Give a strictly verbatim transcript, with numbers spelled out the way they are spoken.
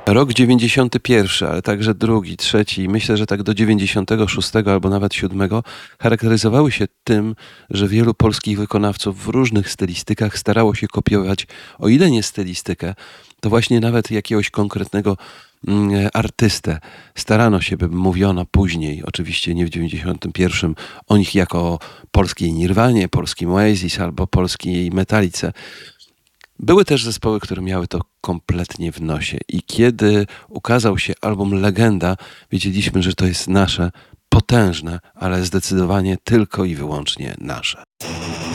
Rok dziewięćdziesiąty pierwszy, ale także drugi, trzeci i myślę, że tak do dziewięćdziesiątego szóstego albo nawet siódmego charakteryzowały się tym, że wielu polskich wykonawców w różnych stylistykach starało się kopiować, o ile nie stylistykę, to właśnie nawet jakiegoś konkretnego mm, artystę. Starano się, by mówiono później, oczywiście nie w dziewięćdziesiątym pierwszym, o nich jako o polskiej Nirwanie, polskim Oasis albo polskiej Metallice. Były też zespoły, które miały to kompletnie w nosie i kiedy ukazał się album Legenda, wiedzieliśmy, że to jest nasze, potężne, ale zdecydowanie tylko i wyłącznie nasze.